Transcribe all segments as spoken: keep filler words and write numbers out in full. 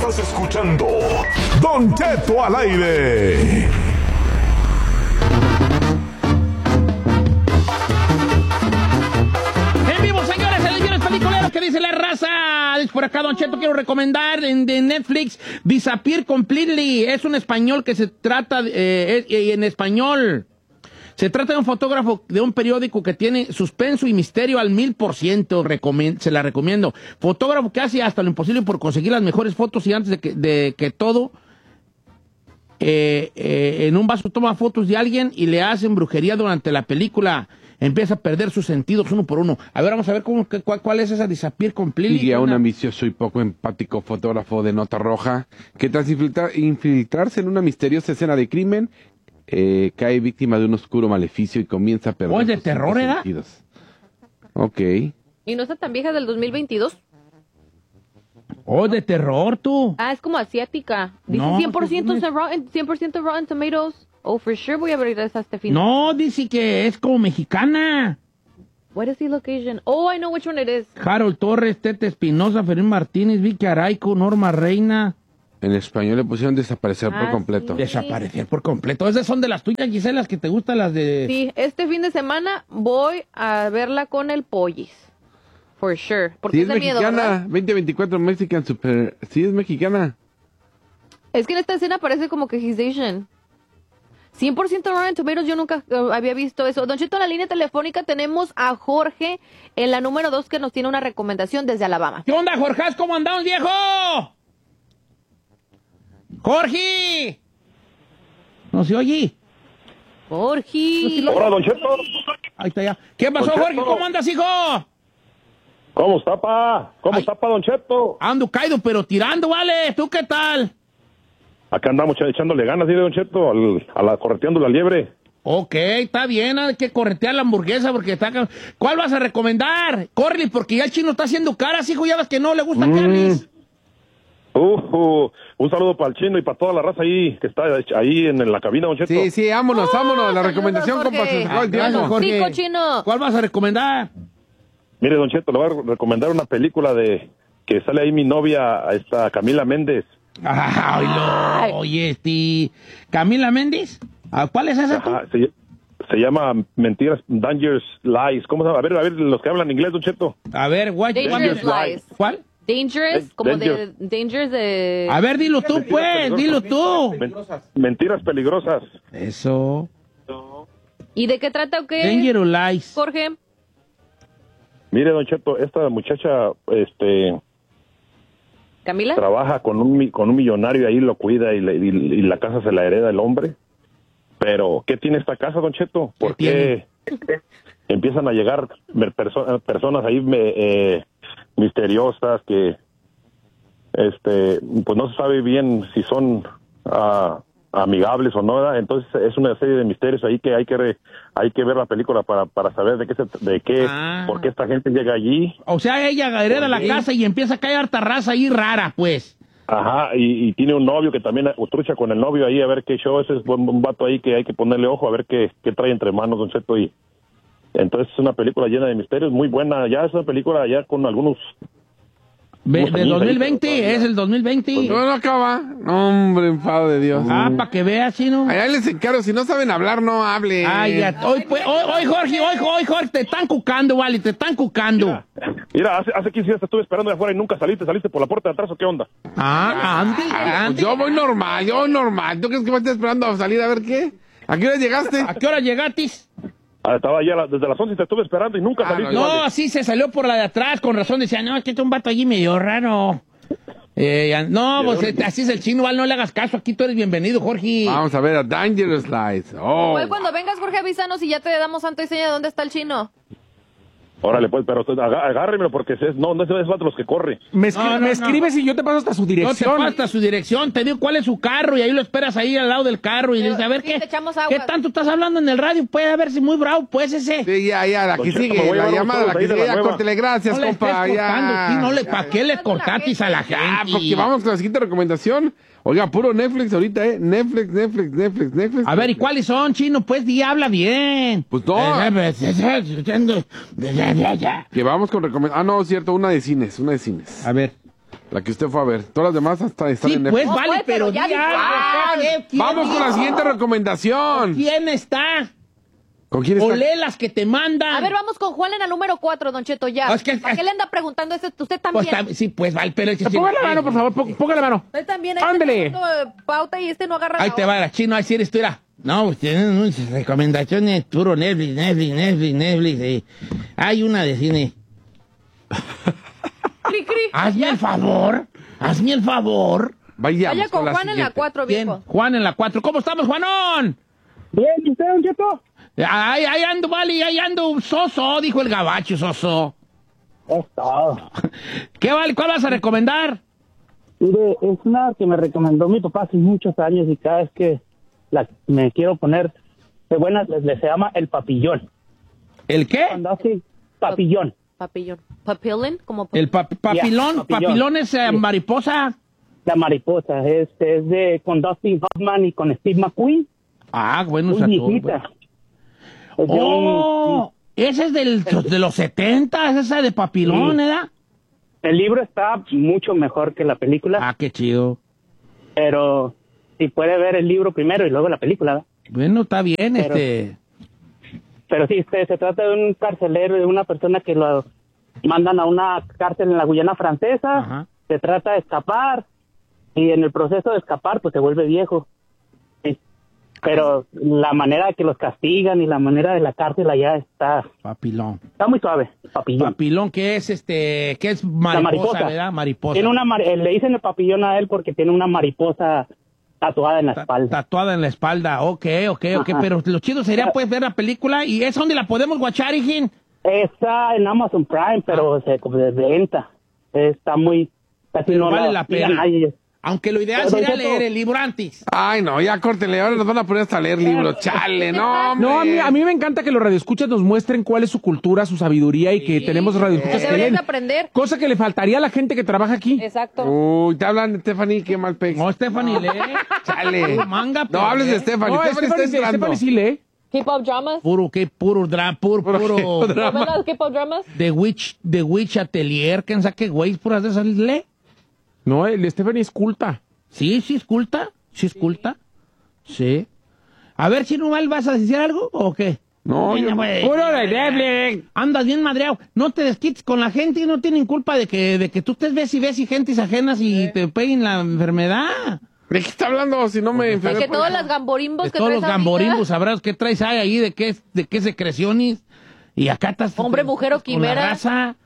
Estás escuchando Don Cheto al aire. En vivo, señores, selecciones peliculeras que dice la raza. Dice por acá, Don Cheto, quiero recomendar en de Netflix Disappear Completely. Es un español que se trata, eh, eh, en español. Se trata de un fotógrafo de un periódico que tiene suspenso y misterio al mil por ciento. Se la recomiendo. Fotógrafo que hace hasta lo imposible por conseguir las mejores fotos y antes de que, de que todo, eh, eh, en un vaso toma fotos de alguien y le hacen brujería durante la película. Empieza a perder sus sentidos uno por uno. A ver, vamos a ver cómo, cuál, cuál es esa Disappear Completely. Sigue a un ambicioso y poco empático fotógrafo de nota roja que tras infiltrar, infiltrarse en una misteriosa escena de crimen, Eh, cae víctima de un oscuro maleficio y comienza a perder ¿Oh, es de sus terror, era? sentidos. Ok. ¿Y no está tan vieja del dos mil veintidós? Oh, de terror, tú. Ah, es como asiática. Dice No, cien por ciento, pues, en Rotten, cien por ciento Rotten Tomatoes. Oh, for sure voy a abrir esa este fin. No, dice que es como mexicana. What is the location? Oh, I know which one it is. Harold Torres, Tete Espinosa, Fermín Martínez, Vicky Araico, Norma Reina. En español le pusieron desaparecer Ah, por completo. sí. Desaparecer por completo. Esas son de las tuyas, Gisela, las que te gustan, las de... Sí, este fin de semana voy a verla con el Pollis. For sure. Porque Sí, es es de miedo, mexicana. ¿verdad? veinte veinticuatro Mexican Super. Sí, es mexicana. Es que en esta escena parece como que he's Asian. cien por ciento Rotten Tomatoes, yo nunca uh, había visto eso. Don Cheto, en la línea telefónica tenemos a Jorge en la número dos que nos tiene una recomendación desde Alabama. ¿Qué onda, Jorge? ¿Cómo andamos, viejo? ¡Jorge! ¿No se oye? Jorge. Hola, Don Cheto. Ahí está ya. ¿Qué pasó, Don Jorge? Cheto. ¿Cómo andas, hijo? ¿Cómo está, pa? ¿Cómo Ay. está, pa, Don Cheto? Ando caído, pero tirando, vale. ¿Tú qué tal? Acá andamos echándole ganas, ¿sí, Don Cheto? Al, a la, correteando la liebre. Ok, está bien, hay que corretear la hamburguesa porque está... ¿Cuál vas a recomendar? Córrele, porque ya el chino está haciendo caras, hijo, ya ves que no le gusta Mm. que hables. Uh, uh, un saludo para el chino y para toda la raza ahí que está ahí en, en la cabina, Don Cheto. Sí, sí, vámonos, Oh, vámonos. La saludos, recomendación, Jorge. compa, se sacó el Gracias, tiempo. Jorge. Rico, chino. ¿Cuál vas a recomendar? Mire, Don Cheto, le voy a recomendar una película de que sale ahí mi novia, esta Camila Méndez. Ay, Ay. no, oye, este... ¿Camila Méndez? ¿A ¿Cuál es esa tú? Ajá, se, se llama Mentiras, Dangerous Lies. ¿Cómo se llama? A ver, a ver, los que hablan inglés, Don Cheto. A ver, guay, Dangerous ¿cuál? Lies. ¿Cuál? Dangerous, como de... Danger. Dangerous de... A ver, dilo tú, pues, dilo tú. Men- Mentiras peligrosas. Eso. ¿Y de qué trata o qué? Dangerous Lies. Jorge. Mire, Don Cheto, esta muchacha, este... ¿Camila? trabaja con un mi- con un millonario ahí, lo cuida y, le- y- y la casa se la hereda el hombre. Pero, ¿qué tiene esta casa, Don Cheto? ¿Por qué empiezan a llegar mer- perso- personas ahí me, eh, misteriosas que, este, pues no se sabe bien si son ah, amigables o no, ¿verdad? Entonces es una serie de misterios ahí que hay que re- hay que ver la película para, para saber de qué se, de qué, Ah. por qué esta gente llega allí. O sea, ella hereda la casa y empieza a caer harta raza ahí rara, pues. Ajá, y, y tiene un novio que también trucha con el novio ahí, a ver qué show, ese es un, un vato ahí que hay que ponerle ojo, a ver qué, qué trae entre manos, Don Cheto, y entonces es una película llena de misterios, muy buena, ya es una película ya con algunos... Ve- unos del años dos ahí, mil pero veinte, todavía- es el dos mil veinte. No, no acaba. No, hombre, enfado de Dios. Ah, para que veas, chino. Allá les encargo, si no saben hablar, no hablen. Ay, ya, hoy, pues, hoy, hoy, Jorge, hoy, hoy, Jorge, te están cucando, vale, te están cucando. Mira, mira, hace, hace quince días te estuve esperando de afuera y nunca saliste, saliste por la puerta de atrás, ¿o qué onda? Ah, ande, Pues ande. yo voy normal, yo voy normal. ¿Tú crees que me estás esperando a salir a ver qué? ¿A qué hora llegaste? ¿A qué hora llegaste? Ah, estaba allá la- desde las once y te estuve esperando y nunca Ah, saliste. no, No, vale. así se salió por la de atrás, con razón. Decía, no, es que está un vato allí medio raro. Eh, ya- no, pues eh, así es el chino, Val, no le hagas caso. Aquí tú eres bienvenido, Jorge. Vamos a ver a Dangerous Lies. Oh. Pues cuando vengas, Jorge, avísanos y ya te damos santo y seña de dónde está el chino. Órale, pues, pero usted aga- agárremelo porque es, no, no es es vato los que corre. Me, escri- No, no, me no. escribes y yo te paso hasta su No te dirección. falta su dirección, te digo cuál es su carro y ahí lo esperas ahí al lado del carro y Pero dices, a ver sí qué, te echamos agua. qué tanto estás hablando en el radio, puede ver si muy bravo, pues ese. Sí, ya, ya, la Don que Cheto, me sigue, voy a la llevar llamada, unos la que todos ahí de sigue, la ya, nueva. córtele, gracias, No le compa, estés cortando, ya. sí, no le, ¿para qué le cortatis a la gente? Ah, porque vamos con la siguiente recomendación. Oiga, puro Netflix ahorita, ¿eh? Netflix, Netflix, Netflix, Netflix. A ver, ¿y cuáles son, chino? Pues di, habla bien. Pues no. A Que vamos con recomendación. Ah, no, cierto, una de cines, una de cines. ver. La que usted fue a ver. Todas las demás hasta están Sí, en pues Netflix. vale, pues, pero pero ya diga, dijo. ah, ¿quién Vamos con la dijo? siguiente recomendación. ¿Quién está? ¿Con quién O está? lee las que te mandan. A ver, vamos con Juan en la número cuatro, Don Cheto, ya. Es que- ¿Para qué le anda preguntando eso? Usted Pues, también. tam- sí, pues vale, pero... ese sí- Ponga la mano, por favor, pon- ponga la mano. Usted también. Ándele. Está dando, eh, pauta y este no agarra Ahí la te otra. va la chino, ahí sí eres tú, era. No, pues tienen muchas recomendaciones, puro Netflix, Netflix, Netflix, Netflix. eh. Hay una de cine. Cri, cri. Hazme el favor, hazme el favor. Vayamos Vaya con la Juan en la siguiente. cuatro, ¿Quién? viejo. Juan en la cuatro. ¿Cómo estamos, Juanón? Bien, ¿y usted, Don Cheto? Ahí, ahí ando, vale, ahí ando, soso, dijo el gabacho, soso. Es todo. ¿Qué vale? ¿Cuál vas a recomendar? Mire, es una que me recomendó mi papá hace muchos años y cada vez que la, me quiero poner de buenas, le, le se llama El Papillón. ¿El qué? Cuando hace papillón. Papillón. Papillon, como El pa- papilón, Ya, papillón. papilón es eh, Sí. mariposa. La mariposa, es, es de con Dustin Hoffman y con Steve McQueen. Ah, bueno, Muy o sea, todo, viejita. bueno. Es de un- Oh, ese es del, de los setenta, esa de papilón, Sí. ¿verdad? el libro está mucho mejor que la película, Ah, qué chido. pero si puede ver el libro primero y luego la película, ¿verdad? Bueno, está bien, Pero- este... Pero sí, se, se trata de un carcelero, de una persona que lo mandan a una cárcel en la Guyana francesa. Ajá. Se trata de escapar y en el proceso de escapar pues se vuelve viejo. Sí. Pero la manera que los castigan y la manera de la cárcel allá está Papilón. está muy suave. Papillón. Papilón, que es este, que es mariposa, la mariposa. ¿verdad? Mariposa. Tiene una mar- eh, le dicen el papillón a él porque tiene una mariposa tatuada en la Ta- espalda. Tatuada en la espalda. Ok, ok, ok. Ajá. Pero lo chido sería pues ver la película y es donde la podemos guachar, hijín. Está en Amazon Prime, pero se como de venta. Está muy casi Pero no vale la la mira pena. nadie. Aunque lo ideal Pero, sería Don Cheto. leer el libro antes. Ay, no, ya córtenle. Ahora nos van a poner hasta a leer libros. Chale, no, hombre. No, a mí, a mí me encanta que los radioescuchas nos muestren cuál es su cultura, su sabiduría y que tenemos radioescuchas que Deberías leen. de aprender. Cosa que le faltaría a la gente que trabaja aquí. Exacto. Uy, te hablan de Stephanie, qué mal pex. No, Stephanie, lee. Chale. Manga, No pero hables de lee. Stephanie. No, Stephanie Stephanie, está sí- entrando. Stephanie sí lee. K-pop dramas. Puro, qué puro drama, puro, Puro puro. drama. ¿Novelas K-pop dramas? The Witch, The Witch Atelier, ¿quién sabe qué güey? Puras de esas lee. No, el Stephanie es culta. Sí, sí es culta. Sí es culta. Sí. A ver, Chino Mal, ¿vas a decir algo o qué? No, Venga, yo- güey. Puro de Netflix. Andas bien madreado. No te desquites con la gente y no tienen culpa de que, de que tú te ves y ves y gentes ajenas y te peguen la enfermedad. ¿De qué está hablando? Si no me De enfermé. que por- todas las gamborimbos De que todos traes los ahorita- gamborimbos, sabrás qué traes ahí, ahí de qué, de qué secreciones. Y acá estás... Hombre, mujer o con la quimera. raza.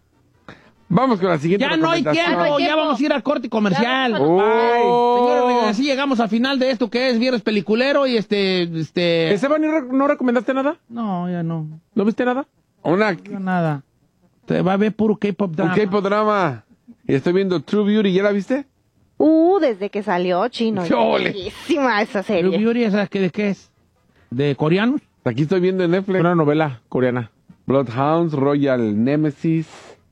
Vamos con la siguiente Ya no hay recomendación. tiempo, Ya no hay ya tiempo. vamos a ir al corte comercial. Ya, Oh. Señores, así llegamos al final de esto que es Viernes Peliculero y este... este... Stephanie, ¿no, ¿no recomendaste nada? No, ya no. ¿No viste nada? Una, No, nada. Te va a ver puro K-pop un drama. K-pop drama. Y estoy viendo True Beauty. ¿Ya la viste? Uh, desde que salió Chino. ¡Ole! Bellísima esa Blue serie. Beauty, ¿esa qué, de qué es? ¿De coreanos? Aquí estoy viendo en Netflix. Una novela coreana. Bloodhounds, Royal Nemesis.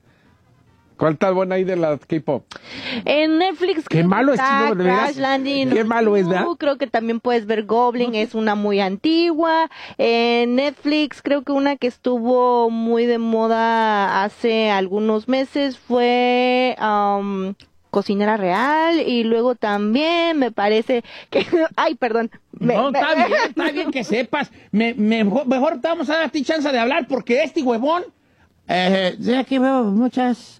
¿Cuál tal buena ahí de las K-pop? En Netflix. Qué creo malo que es, está Chino, de veras. Crash Landing. Qué malo es, ¿verdad? Uh, Creo que también puedes ver Goblin, es una muy antigua. En Netflix creo que una que estuvo muy de moda hace algunos meses fue um, Cocinera Real, y luego también me parece que... Ay, perdón. Me- No, me- está bien, está bien que sepas. Me, me- mejor te vamos a dar a ti chance de hablar porque este huevón... Eh, sí, aquí veo muchas...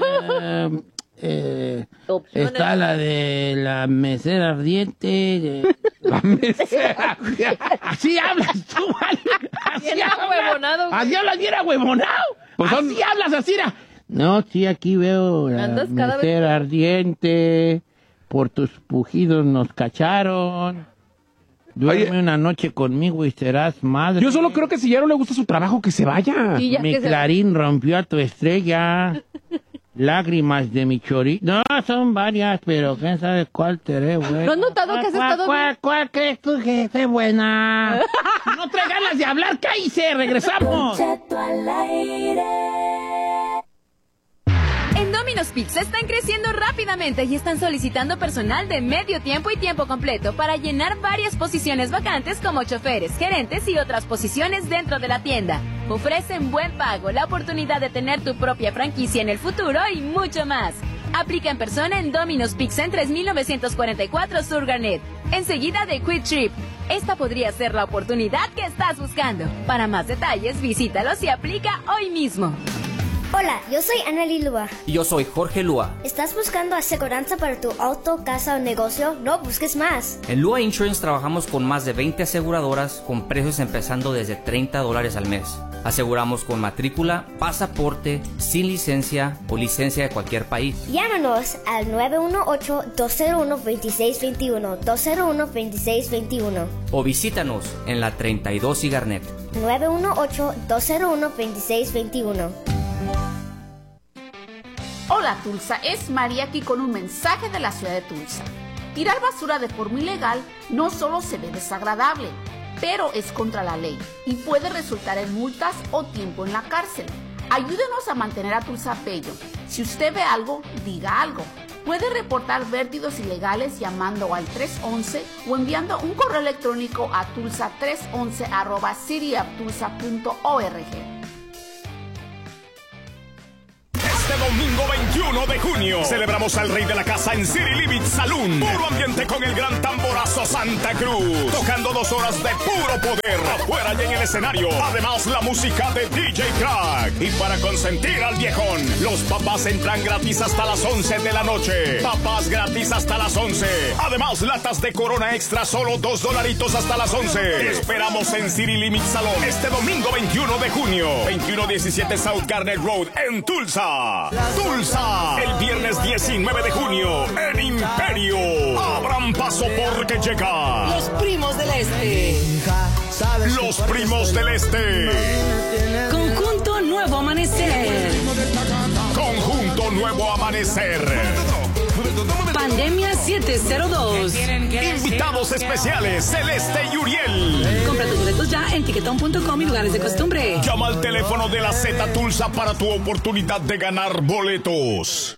eh, eh, Opciones. está la de la mesera ardiente. de- La mesera. Así hablas tú, ¿vale? Así Bien hablas. ahuevonado, güey. Así hablas bien ahuevonado. Pues son- Así hablas, así era. No, sí, aquí veo la Andas cada vez mesera ardiente. Por tus pujidos nos cacharon. Duerme Oye. una noche conmigo y serás madre. Yo solo creo que si ya no le gusta su trabajo, que se vaya. Sí, ya Mi que se- clarín rompió a tu estrella. Lágrimas de mi chorito. No, son varias, pero quién sabe cuál te güey. ¿No has notado que has ¿Cuál, estado cuál, cuál crees tú que esté buena? No trae ganas de hablar, cállese, regresamos. En Domino's Pizza están creciendo rápidamente y están solicitando personal de medio tiempo y tiempo completo para llenar varias posiciones vacantes como choferes, gerentes y otras posiciones dentro de la tienda. Ofrecen buen pago, la oportunidad de tener tu propia franquicia en el futuro y mucho más. Aplica en persona en Domino's Pizza en tres mil novecientos cuarenta y cuatro Sur Garnet. Enseguida de Quick Trip. Esta podría ser la oportunidad que estás buscando. Para más detalles, visítalos y aplica hoy mismo. Hola, yo soy Anneli Lua. Y yo soy Jorge Lua. ¿Estás buscando aseguranza para tu auto, casa o negocio? No busques más. En Lua Insurance trabajamos con más de veinte aseguradoras con precios empezando desde treinta dólares al mes. Aseguramos con matrícula, pasaporte, sin licencia o licencia de cualquier país. Llámanos al nueve uno ocho, dos cero uno, dos seis dos uno, dos cero uno, dos seis dos uno. O visítanos en la treinta y dos y Garnet. nueve uno ocho, dos cero uno, dos seis dos uno. Hola Tulsa, es María aquí con un mensaje de la ciudad de Tulsa. Tirar basura de forma ilegal no solo se ve desagradable, pero es contra la ley y puede resultar en multas o tiempo en la cárcel. Ayúdenos a mantener a Tulsa bello. Si usted ve algo, diga algo. Puede reportar vertidos ilegales llamando al tres once o enviando un correo electrónico a tulsa tres once arroba city of tulsa punto org. Este domingo veintiuno de junio celebramos al rey de la casa en City Limit Saloon. Puro ambiente con el gran tamborazo Santa Cruz. Tocando dos horas de puro poder. Afuera y en el escenario. Además la música de D J Crack. Y para consentir al viejón, los papás entran gratis hasta las once de la noche. Papás gratis hasta las once. Además latas de Corona Extra solo dos dolaritos hasta las once. Te esperamos en City Limit Salón este domingo veintiuno de junio. veintiuno diecisiete South Garnet Road en Tulsa. Tulsa, el viernes diecinueve de junio en Imperio. Abran paso porque llega Los Primos del Este. Los Primos del Este. Conjunto Nuevo Amanecer. Conjunto Nuevo Amanecer. Pandemia siete cero dos. Invitados especiales, Celeste y Uriel. Compra tus boletos ya en tiquetón punto com y lugares de costumbre. Llama al teléfono de la Z Tulsa para tu oportunidad de ganar boletos.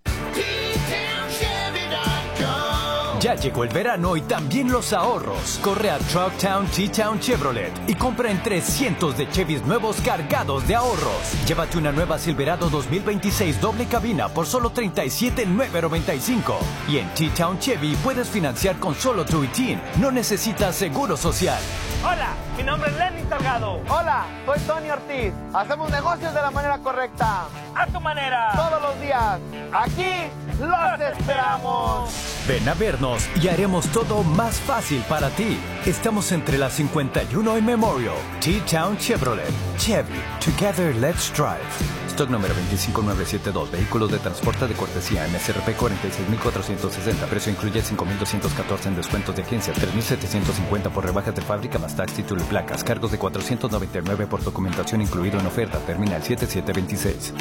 Ya llegó el verano y también los ahorros. Corre a Trucktown T-Town Chevrolet y compra entre cientos de Chevys nuevos cargados de ahorros. Llévate una nueva Silverado dos mil veintiséis doble cabina por solo treinta y siete mil novecientos noventa y cinco. Y en T-Town Chevy puedes financiar con solo tu I T I N. No necesitas seguro social. Hola, mi nombre es Lenny Salgado. Hola, soy Tony Ortiz. Hacemos negocios de la manera correcta. A tu manera. Todos los días. Aquí los esperamos. Ven a vernos y haremos todo más fácil para ti. Estamos entre la cincuenta y uno y Memorial. T-Town Chevrolet. Chevy. Together let's drive. Stock número veinticinco mil novecientos setenta y dos. Vehículos de transporte de cortesía. M S R P cuarenta y seis mil cuatrocientos sesenta. Precio incluye cinco mil doscientos catorce en descuentos de agencia. tres mil setecientos cincuenta por rebajas de fábrica más tax, título y placas. Cargos de cuatrocientos noventa y nueve por documentación incluido en oferta. Termina el siete siete veintiséis.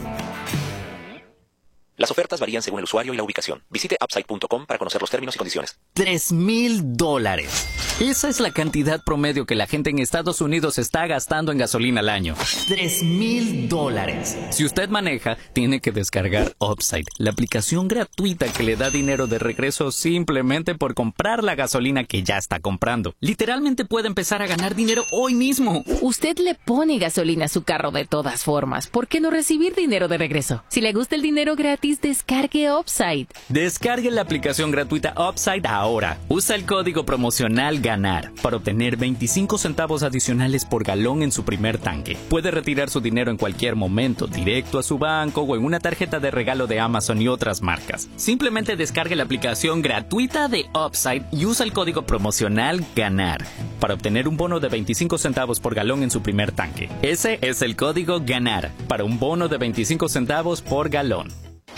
Las ofertas varían según el usuario y la ubicación. Visite upside punto com para conocer los términos y condiciones. Tres mil dólares. Esa es la cantidad promedio que la gente en Estados Unidos está gastando en gasolina al año. Tres mil dólares. Si usted maneja, tiene que descargar Upside, la aplicación gratuita que le da dinero de regreso simplemente por comprar la gasolina que ya está comprando. Literalmente puede empezar a ganar dinero hoy mismo. Usted le pone gasolina a su carro de todas formas. ¿Por qué no recibir dinero de regreso? Si le gusta el dinero gratis, descargue Upside. Descargue la aplicación gratuita Upside ahora. Usa el código promocional GANAR para obtener veinticinco centavos adicionales por galón en su primer tanque. Puede retirar su dinero en cualquier momento, directo a su banco o en una tarjeta de regalo de Amazon y otras marcas. Simplemente descargue la aplicación gratuita de Upside y usa el código promocional GANAR para obtener un bono de veinticinco centavos por galón en su primer tanque. Ese es el código GANAR para un bono de veinticinco centavos por galón.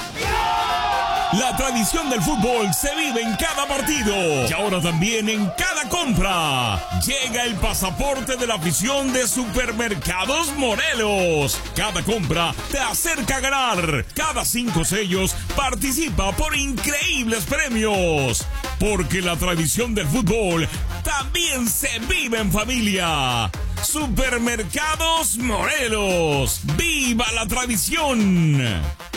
La tradición del fútbol se vive en cada partido y ahora también en cada compra. Llega el pasaporte de la afición de Supermercados Morelos. Cada compra te acerca a ganar. Cada cinco sellos participa por increíbles premios. Porque la tradición del fútbol también se vive en familia. Supermercados Morelos. ¡Viva la tradición!